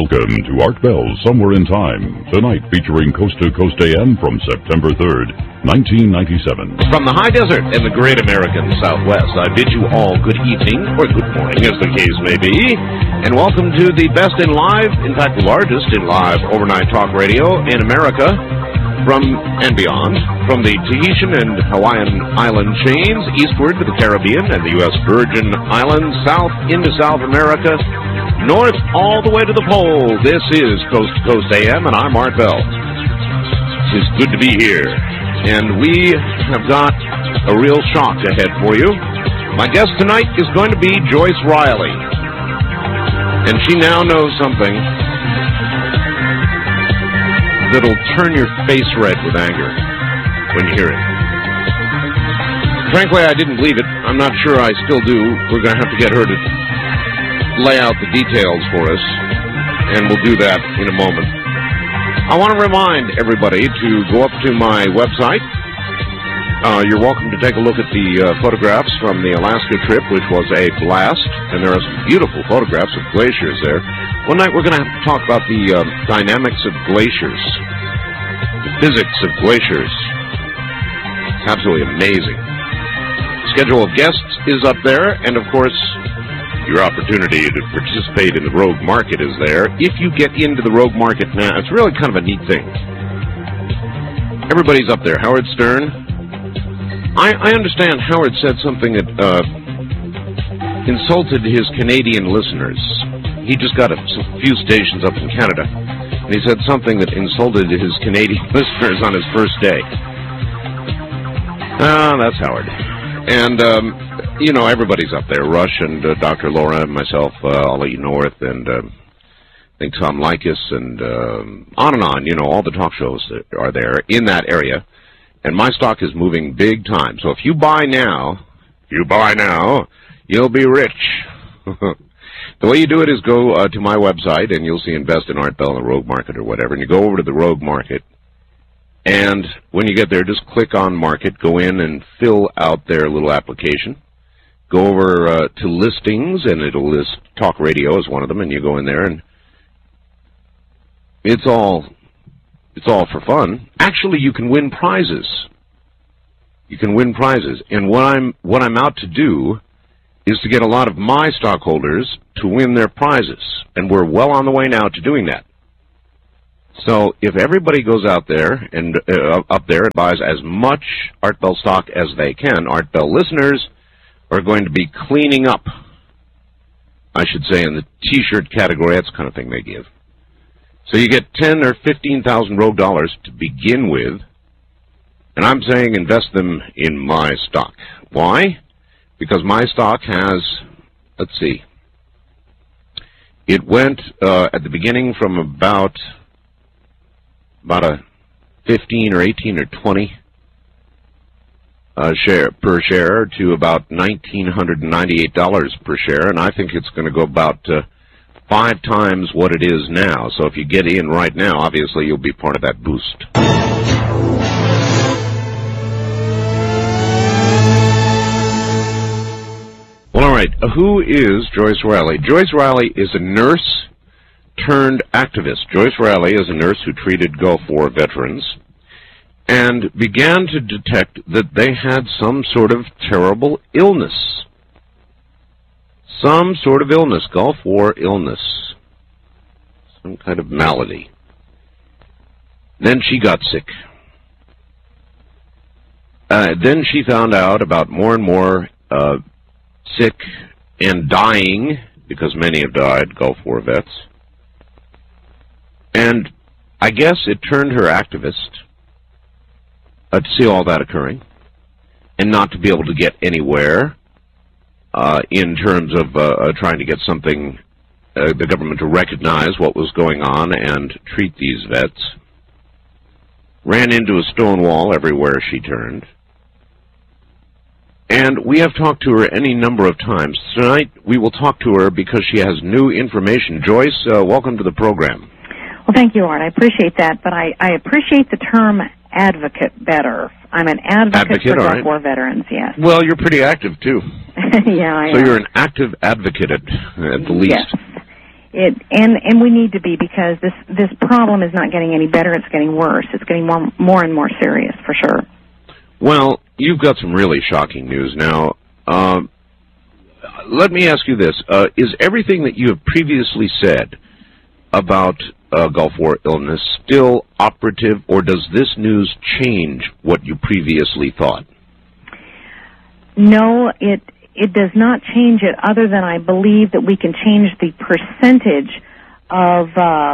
Welcome to Art Bell Somewhere in Time, tonight featuring Coast to Coast AM from September 3rd, 1997. From the high desert and the great American Southwest, I bid you all good evening, or good morning, as the case may be, and welcome to the best in live, in fact, the largest in live overnight talk radio in America, from and beyond, from the Tahitian and Hawaiian island chains, eastward to the Caribbean and the U.S. Virgin Islands, south into South America, north all the way to the pole. This is Coast to Coast AM, and I'm Art Bell. It's good to be here, and we have got a real shock ahead for you. My guest tonight is going to be Joyce Riley, and she now knows something that'll turn your face red with anger when you hear it. Frankly, I didn't believe it. I'm not sure I still do. We're going to have to get her to lay out the details for us, and we'll do that in a moment. I want to remind everybody to go up to my website. You're welcome to take a look at the photographs from the Alaska trip, which was a blast, and there are some beautiful photographs of glaciers there. One night we're going to have to talk about the dynamics of glaciers, the physics of glaciers. It's absolutely amazing. Schedule of guests is up there, and of course, your opportunity to participate in the Rogue Market is there. If you get into the Rogue Market now, it's really kind of a neat thing. Everybody's up there. Howard Stern. I understand Howard said something that insulted his Canadian listeners. He just got a few stations up in Canada, and he said something that insulted his Canadian listeners on his first day. That's Howard. And, everybody's up there. Rush and Dr. Laura and myself, Ollie North, and I think Tom Likas, and on, all the talk shows that are there in that area. And my stock is moving big time. So if you buy now, you'll be rich. The way you do it is go to my website, and you'll see Invest in Art Bell in the Rogue Market or whatever, and you go over to the Rogue Market, and when you get there, just click on Market, go in and fill out their little application, go over to Listings, and it'll list Talk Radio as one of them, and you go in there, and it's all for fun. Actually, you can win prizes. And what I'm out to do is to get a lot of my stockholders to win their prizes, and we're well on the way now to doing that. So if everybody goes out there and up there and buys as much Art Bell stock as they can, Art Bell listeners are going to be cleaning up, I should say, in the T-shirt category. That's the kind of thing they give. So you get 10 or 15,000 Rogue dollars to begin with, and I'm saying invest them in my stock. Why? Because my stock has, let's see, it went at the beginning from about a 15 or 18 or 20 per share to about $1,998 per share, and I think it's going to go about 5 times what it is now. So if you get in right now, obviously you'll be part of that boost. Well, all right, who is Joyce Riley? Joyce Riley is a nurse turned activist. Joyce Riley is a nurse who treated Gulf War veterans and began to detect that they had some sort of terrible illness. Some sort of illness, Gulf War illness, some kind of malady. Then she got sick. Then she found out about more and more sick and dying, because many have died, Gulf War vets. And I guess it turned her activist to see all that occurring and not to be able to get anywhere in terms of trying to get something, the government to recognize what was going on and treat these vets. Ran into a stone wall everywhere she turned. And we have talked to her any number of times. Tonight we will talk to her because she has new information. Joyce, welcome to the program. Well, thank you, Art. I appreciate that, but I appreciate the term advocate better. I'm an advocate for Gulf War veterans, yes. Well, you're pretty active, too. Yeah, I am. So you're an active advocate at the least. Yes. And we need to be, because this problem is not getting any better. It's getting worse. It's getting more and more serious, for sure. Well, you've got some really shocking news now. Let me ask you this. Is everything that you have previously said about Gulf War illness still operative, or does this news change what you previously thought? No, it does not change it, other than I believe that we can change the percentage of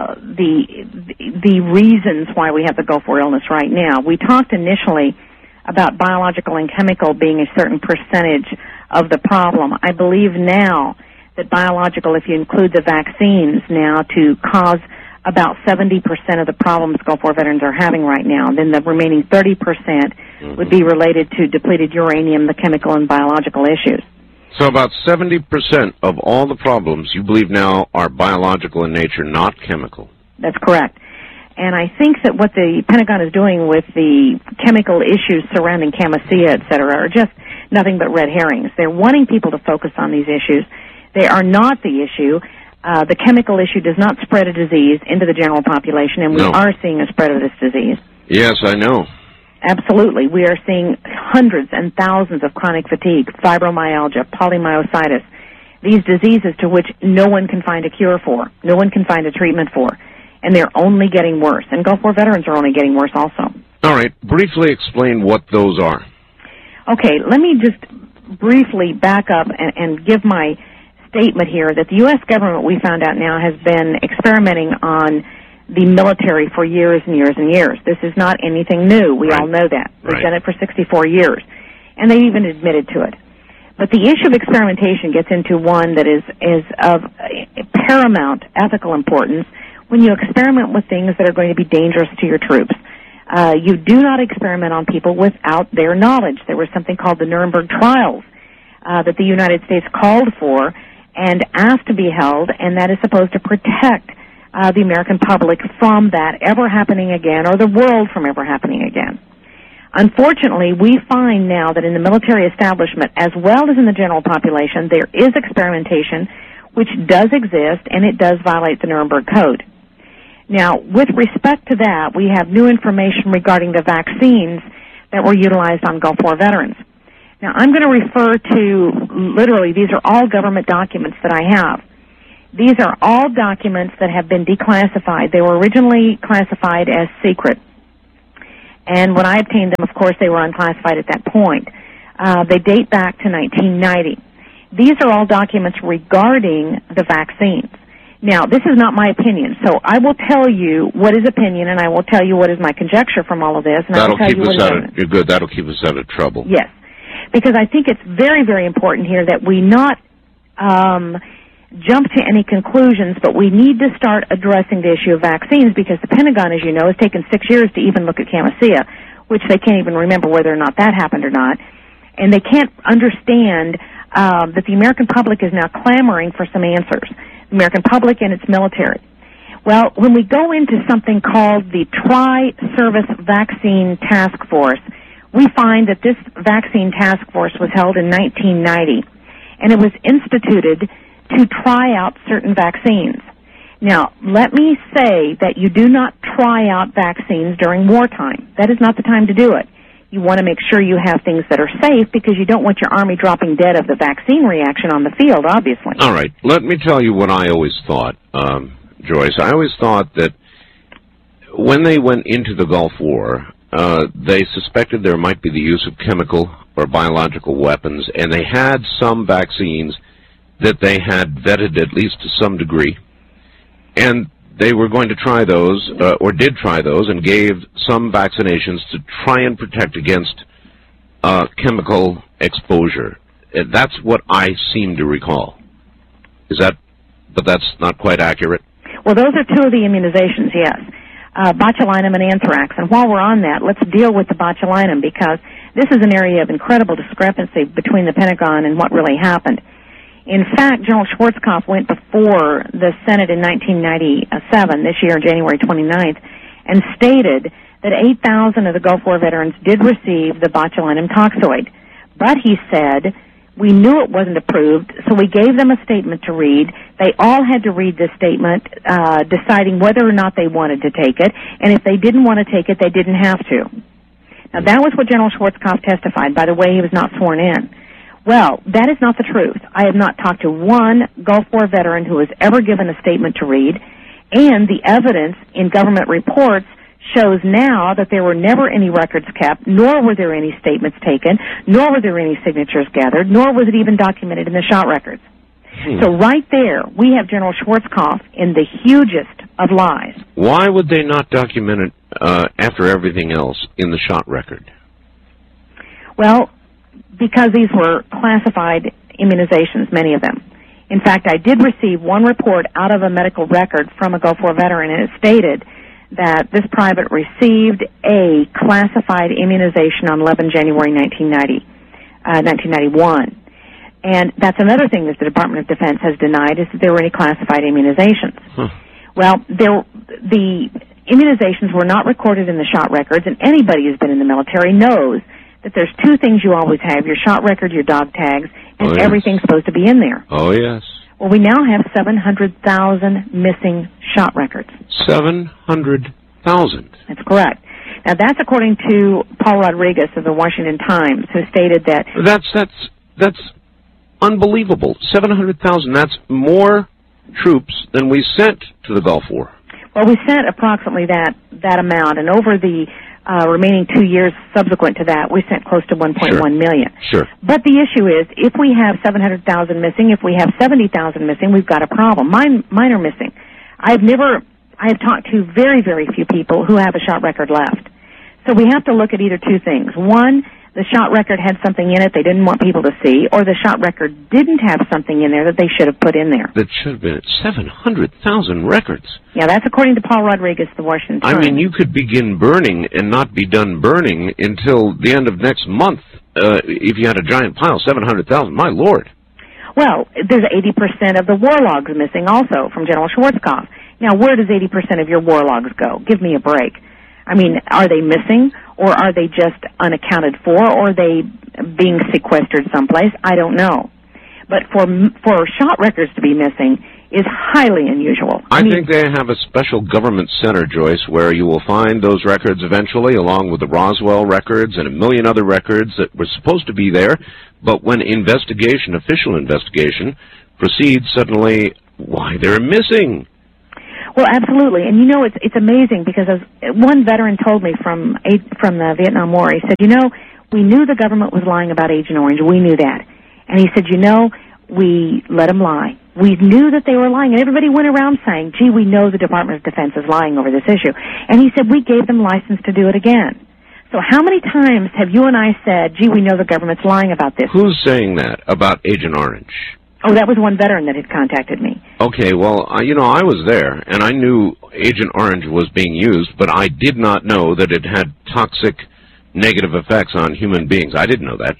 the reasons why we have the Gulf War illness right now. We talked initially about biological and chemical being a certain percentage of the problem. I believe now that biological, if you include the vaccines now, to cause about 70% of the problems Gulf War veterans are having right now. Then the remaining 30% would be related to depleted uranium, the chemical and biological issues. So about 70% of all the problems you believe now are biological in nature, not chemical. That's correct. And I think that what the Pentagon is doing with the chemical issues surrounding Camisea, et cetera, are just nothing but red herrings. They're wanting people to focus on these issues. They are not the issue. The chemical issue does not spread a disease into the general population, and we are seeing a spread of this disease. Yes, I know. Absolutely. We are seeing hundreds and thousands of chronic fatigue, fibromyalgia, polymyositis, these diseases to which no one can find a cure for, no one can find a treatment for, and they're only getting worse. And Gulf War veterans are only getting worse also. All right. Briefly explain what those are. Okay, let me just briefly back up and give my statement here that the U.S. government, we found out now, has been experimenting on the military for years and years and years. This is not anything new. We all know that. They've done it for 64 years, and they even admitted to it. But the issue of experimentation gets into one that is of paramount ethical importance when you experiment with things that are going to be dangerous to your troops. You do not experiment on people without their knowledge. There was something called the Nuremberg trials that the United States called for and asked to be held, and that is supposed to protect the American public from that ever happening again, or the world from ever happening again. Unfortunately, we find now that in the military establishment, as well as in the general population, there is experimentation which does exist, and it does violate the Nuremberg Code. Now, with respect to that, we have new information regarding the vaccines that were utilized on Gulf War veterans. Now, I'm going to refer to, literally, these are all government documents that I have. These are all documents that have been declassified. They were originally classified as secret. And when I obtained them, of course, they were unclassified at that point. They date back to 1990. These are all documents regarding the vaccines. Now, this is not my opinion, so I will tell you what is opinion, and I will tell you what is my conjecture from all of this. And That'll keep us out of, you're good. That'll keep us out of trouble. Yes, because I think it's very, very important here that we not jump to any conclusions, but we need to start addressing the issue of vaccines, because the Pentagon, as you know, has taken 6 years to even look at Camisea, which they can't even remember whether or not that happened or not, and they can't understand that the American public is now clamoring for some answers. The American public and its military. Well, when we go into something called the Tri-Service Vaccine Task Force, we find that this vaccine task force was held in 1990, and it was instituted to try out certain vaccines. Now, let me say that you do not try out vaccines during wartime. That is not the time to do it. You want to make sure you have things that are safe, because you don't want your Army dropping dead of the vaccine reaction on the field, obviously. All right. Let me tell you what I always thought, Joyce. I always thought that when they went into the Gulf War, they suspected there might be the use of chemical or biological weapons, and they had some vaccines that they had vetted at least to some degree, and they were going to try those, or did try those, and gave some vaccinations to try and protect against chemical exposure. That's what I seem to recall. But that's not quite accurate? Well, those are two of the immunizations, yes. Botulinum and anthrax. And while we're on that, let's deal with the botulinum, because this is an area of incredible discrepancy between the Pentagon and what really happened. In fact, General Schwarzkopf went before the Senate in 1997, this year, January 29th, and stated that 8,000 of the Gulf War veterans did receive the botulinum toxoid. But he said, We knew it wasn't approved, so we gave them a statement to read. They all had to read this statement, deciding whether or not they wanted to take it, and if they didn't want to take it, they didn't have to. Now, that was what General Schwarzkopf testified. By the way, he was not sworn in. Well, that is not the truth. I have not talked to one Gulf War veteran who has ever given a statement to read, and the evidence in government reports shows now that there were never any records kept, nor were there any statements taken, nor were there any signatures gathered, nor was it even documented in the shot records. So right there, we have General Schwarzkopf in the hugest of lies. Why would they not document it after everything else in the shot record? Well, because these were classified immunizations, many of them. In fact, I did receive one report out of a medical record from a Gulf War veteran, and it stated that this private received a classified immunization on 11 January 1991. And that's another thing that the Department of Defense has denied, is that there were any classified immunizations. Well, the immunizations were not recorded in the shot records, and anybody who's been in the military knows that there's two things you always have: your shot record, your dog tags, and everything's supposed to be in there. Oh, yes. Well, we now have 700,000 missing shot records. 700,000? That's correct. Now, that's according to Paul Rodriguez of the Washington Times, who stated that... That's unbelievable. 700,000. That's more troops than we sent to the Gulf War. Well, we sent approximately that amount, and over the remaining 2 years subsequent to that, we sent close to 1.1 million. Sure. But the issue is, if we have 700,000 missing, if we have 70,000 missing, we've got a problem. Mine are missing. I have talked to very, very few people who have a shot record left. So we have to look at either two things. One, the shot record had something in it they didn't want people to see, or the shot record didn't have something in there that they should have put in there. That should have been 700,000 records. Yeah, that's according to Paul Rodriguez, the Washington Times. I mean, you could begin burning and not be done burning until the end of next month if you had a giant pile. 700,000, my Lord. Well, there's 80% of the war logs missing also from General Schwarzkopf. Now, where does 80% of your war logs go? Give me a break. I mean, are they missing, or are they just unaccounted for, or are they being sequestered someplace? I don't know. But for shot records to be missing is highly unusual. I think they have a special government center, Joyce, where you will find those records eventually, along with the Roswell records and a million other records that were supposed to be there, but when official investigation, proceeds, suddenly, why, they're missing. Well, absolutely, and you know it's amazing, because as one veteran told me from the Vietnam War, he said, we knew the government was lying about Agent Orange. We knew that, and he said, we let them lie. We knew that they were lying, and everybody went around saying, "Gee, we know the Department of Defense is lying over this issue." And he said, we gave them license to do it again. So how many times have you and I said, "Gee, we know the government's lying about this"? Who's saying that about Agent Orange? Oh, that was one veteran that had contacted me. Okay, well, I was there, and I knew Agent Orange was being used, but I did not know that it had toxic, negative effects on human beings. I didn't know that.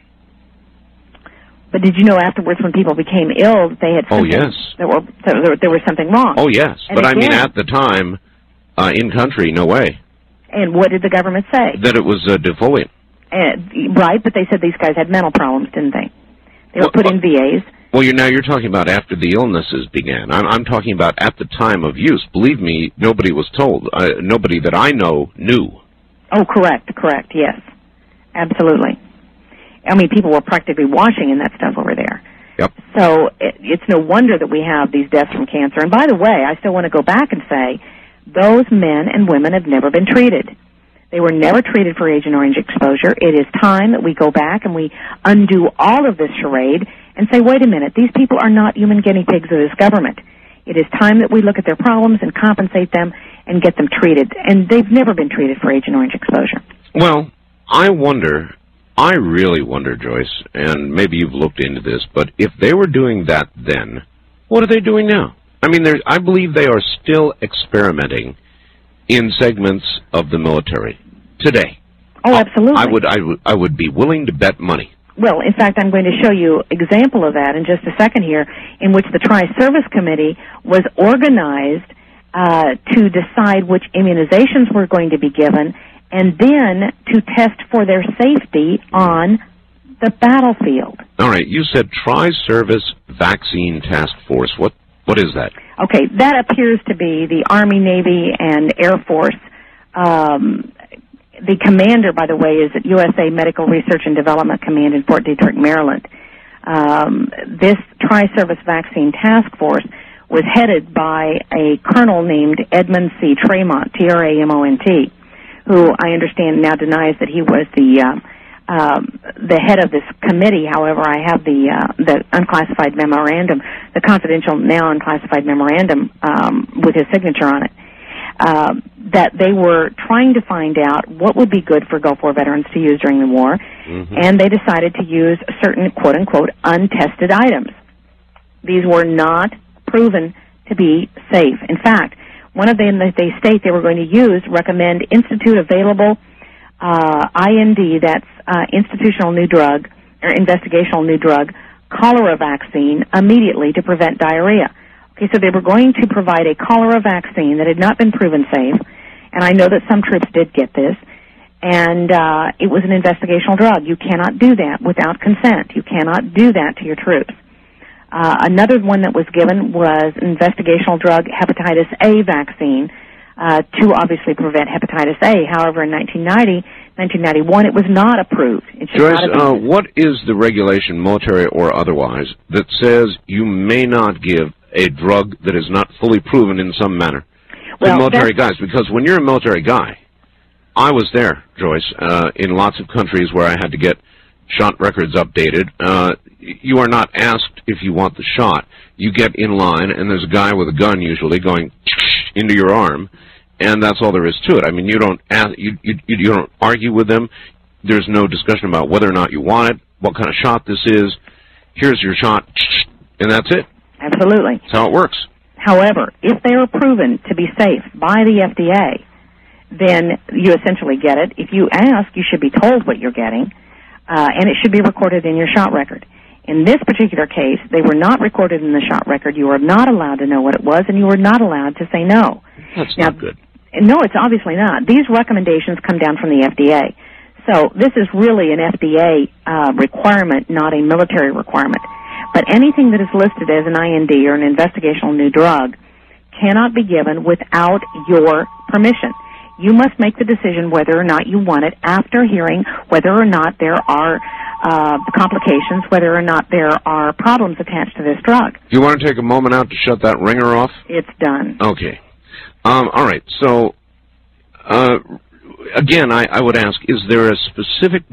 But did you know afterwards, when people became ill, they had symptoms there was something wrong? Oh, yes. And but again, I mean, at the time, in country, no way. And what did the government say? That it was defoliant. Right, but they said these guys had mental problems, didn't they? They were put in VAs. Well, you're talking about after the illnesses began. I'm talking about at the time of use. Believe me, nobody was told. Nobody that I know knew. Oh, correct, yes. Absolutely. I mean, people were practically washing in that stuff over there. Yep. So it's no wonder that we have these deaths from cancer. And by the way, I still want to go back and say, those men and women have never been treated. They were never treated for Agent Orange exposure. It is time that we go back and we undo all of this charade and say, wait a minute, these people are not human guinea pigs of this government. It is time that we look at their problems and compensate them and get them treated. And they've never been treated for Agent Orange exposure. Well, I really wonder, Joyce, and maybe you've looked into this, but if they were doing that then, what are they doing now? I mean, I believe they are still experimenting in segments of the military today. Oh, absolutely. I would be willing to bet money. Well, in fact, I'm going to show you an example of that in just a second here, in which the Tri-Service Committee was organized to decide which immunizations were going to be given, and then to test for their safety on the battlefield. All right, you said Tri-Service Vaccine Task Force. What is that? Okay, that appears to be the Army, Navy, and Air Force. The commander, by the way, is at USA Medical Research and Development Command in Fort Detrick, Maryland. This Tri-Service Vaccine Task Force was headed by a colonel named Edmund C. Tramont, Tramont, who I understand now denies that he was the head of this committee. However, I have the unclassified memorandum, the confidential, now unclassified memorandum with his signature on it, that they were trying to find out what would be good for Gulf War veterans to use during the war, and they decided to use certain, quote-unquote, untested items. These were not proven to be safe. In fact, one of them that they state they were going to recommend Institute Available IND, that's Institutional New Drug, or Investigational New Drug, cholera vaccine immediately to prevent diarrhea. Okay, so they were going to provide a cholera vaccine that had not been proven safe, and I know that some troops did get this, and it was an investigational drug. You cannot do that without consent. You cannot do that to your troops. Another one that was given was an investigational drug, hepatitis A vaccine, to obviously prevent hepatitis A. However, in 1991, it was not approved. Joyce, what is the regulation, military or otherwise, that says you may not give a drug that is not fully proven in some manner to military guys? Because when you're a military guy, I was there, Joyce, in lots of countries where I had to get shot records updated. You are not asked if you want the shot. You get in line, and there's a guy with a gun usually going into your arm, and that's all there is to it. I mean, you don't ask, you don't argue with them. There's no discussion about whether or not you want it, what kind of shot this is. Here's your shot, and that's it. Absolutely. That's how it works. However, if they are proven to be safe by the FDA, then you essentially get it. If you ask, you should be told what you're getting, and it should be recorded in your shot record. In this particular case, they were not recorded in the shot record. You were not allowed to know what it was, and you were not allowed to say no. That's not good. No, it's obviously not. These recommendations come down from the FDA. So this is really an FDA requirement, not a military requirement. But anything that is listed as an IND or an investigational new drug cannot be given without your permission. You must make the decision whether or not you want it after hearing whether or not there are complications, whether or not there are problems attached to this drug. Do you want to take a moment out to shut that ringer off? It's done. Okay. All right. So, again, I would ask, is there a specific